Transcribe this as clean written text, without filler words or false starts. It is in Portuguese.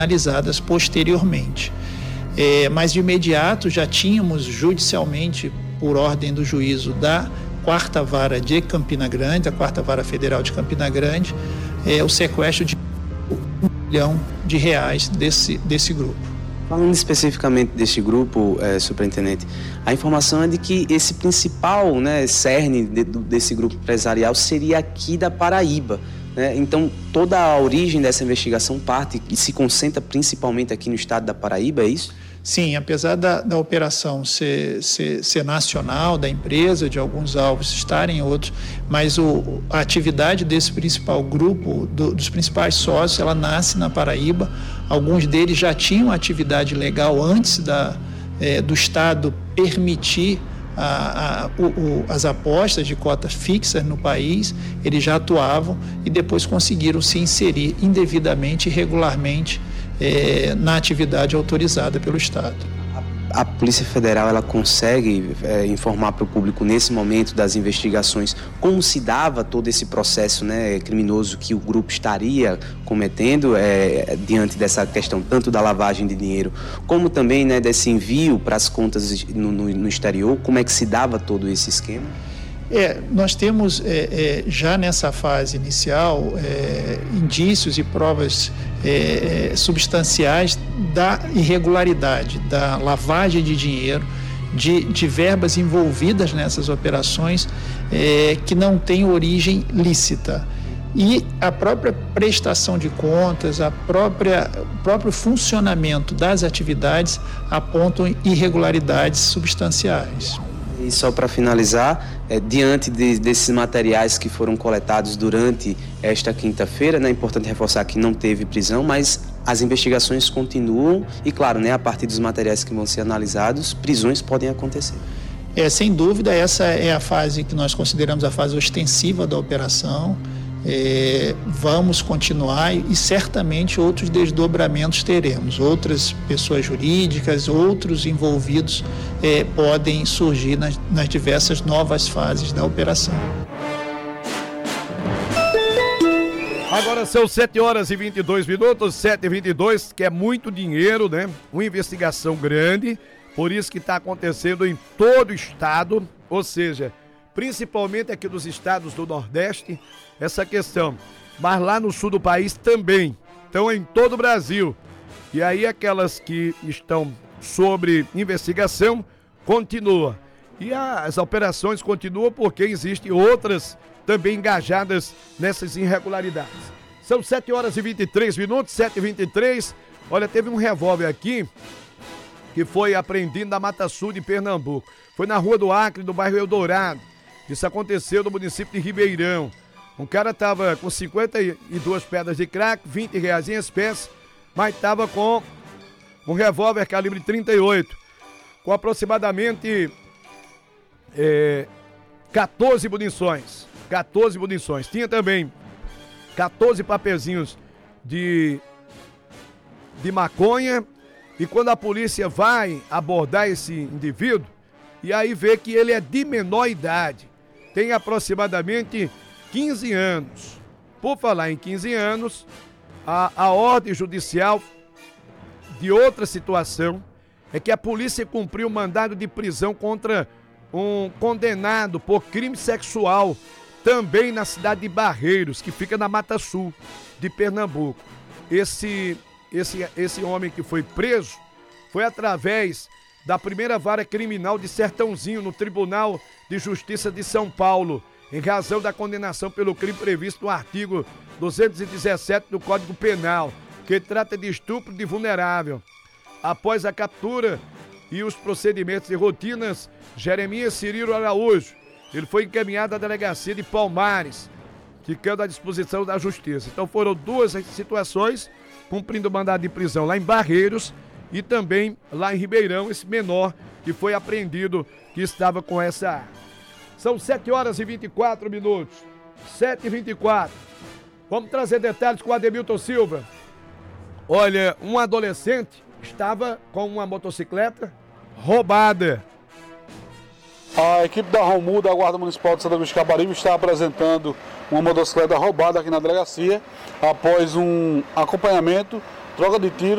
analisadas posteriormente. Mas de imediato já tínhamos judicialmente, por ordem do juízo da 4ª Vara de Campina Grande, a 4ª Vara Federal de Campina Grande, o sequestro de R$1 milhão desse grupo. Falando especificamente deste grupo, superintendente, a informação é de que esse principal, cerne desse grupo empresarial seria aqui da Paraíba. Então, toda a origem dessa investigação parte e se concentra principalmente aqui no estado da Paraíba, é isso? Sim, apesar da operação ser nacional, da empresa, de alguns alvos estarem em outros, mas a atividade desse principal grupo, dos principais sócios, ela nasce na Paraíba. Alguns deles já tinham atividade legal antes do Estado permitir as apostas de cota fixa no país. Eles já atuavam e depois conseguiram se inserir indevidamente e irregularmente na atividade autorizada pelo Estado. A Polícia Federal, ela consegue informar para o público nesse momento das investigações como se dava todo esse processo criminoso que o grupo estaria cometendo diante dessa questão tanto da lavagem de dinheiro como também desse envio para as contas no exterior? Como é que se dava todo esse esquema? Nós temos já nessa fase inicial indícios e provas substanciais da irregularidade, da lavagem de dinheiro, de verbas envolvidas nessas operações que não têm origem lícita. E a própria prestação de contas, o próprio funcionamento das atividades apontam irregularidades substanciais. E só para finalizar, diante desses materiais que foram coletados durante esta quinta-feira, é importante reforçar que não teve prisão, mas as investigações continuam e, claro, a partir dos materiais que vão ser analisados, prisões podem acontecer. Sem dúvida, essa é a fase que nós consideramos a fase ostensiva da operação. Vamos continuar e certamente outros desdobramentos teremos. Outras pessoas jurídicas, outros envolvidos podem surgir nas diversas novas fases da operação. Agora são 7h22, 7h22, que é muito dinheiro, Uma investigação grande, por isso que está acontecendo em todo o estado, ou seja, principalmente aqui dos estados do Nordeste, essa questão. Mas lá no sul do país também. Então, em todo o Brasil. E aí, aquelas que estão sobre investigação, continua. E as operações continuam porque existem outras também engajadas nessas irregularidades. São 7h23, 7h23. Olha, teve um revólver aqui que foi apreendido na Mata Sul de Pernambuco. Foi na Rua do Acre, do bairro Eldorado. Isso aconteceu no município de Ribeirão. Um cara estava com 52 pedras de crack, R$20 em espécie, mas estava com um revólver calibre 38, com aproximadamente 14 munições. 14 munições. Tinha também 14 papelzinhos de maconha. E quando a polícia vai abordar esse indivíduo, e aí vê que ele é de menor idade, tem aproximadamente 15 anos. Por falar em 15 anos, a ordem judicial de outra situação é que a polícia cumpriu mandado de prisão contra um condenado por crime sexual, também na cidade de Barreiros, que fica na Mata Sul de Pernambuco. Esse homem que foi preso foi através da primeira vara criminal de Sertãozinho, no Tribunal de Justiça de São Paulo, em razão da condenação pelo crime previsto no artigo 217 do Código Penal, que trata de estupro de vulnerável. Após a captura e os procedimentos e rotinas, Jeremias Cirilo Araújo, ele foi encaminhado à delegacia de Palmares, ficando à disposição da Justiça. Então foram duas situações, cumprindo o mandado de prisão lá em Barreiros e também lá em Ribeirão, esse menor que foi apreendido, que estava com essa arma. São 7h24, 7h24. Vamos trazer detalhes com o Ademilton Silva. Olha, um adolescente estava com uma motocicleta roubada. A equipe da Romu, da Guarda Municipal de Santa Cruz de Caparibe, está apresentando uma motocicleta roubada aqui na delegacia, após um acompanhamento, troca de tiro